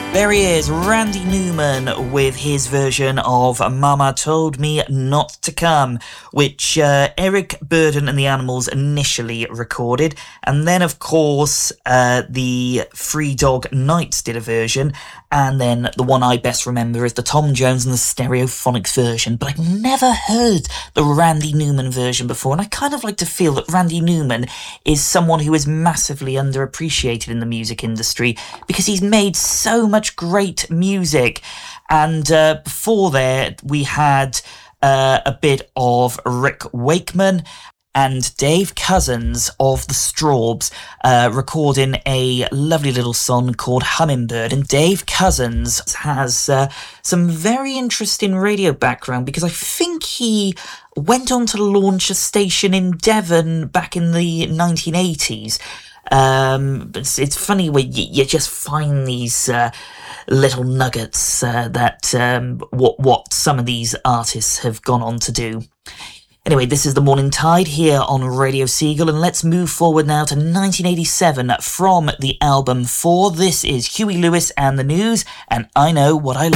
There he is, Randy Newman, with his version of Mama Told Me Not to Come, which Eric Burdon and the Animals initially recorded. And then, of course, the Free Dog Knights did a version. And then the one I best remember is the Tom Jones and the Stereophonics version. But I've never heard the Randy Newman version before. And I kind of like to feel that Randy Newman is someone who is massively underappreciated in the music industry because he's made so much great music. And before there, we had a bit of Rick Wakeman and Dave Cousins of the Strawbs recording a lovely little song called Hummingbird. And Dave Cousins has some very interesting radio background because I think he went on to launch a station in Devon back in the 1980s. It's funny when you just find these little nuggets that what some of these artists have gone on to do. Anyway, this is The Morning Tide here on Radio Seagull, and let's move forward now to 1987 from the album 4. This is Huey Lewis and the News, and I Know What I Like.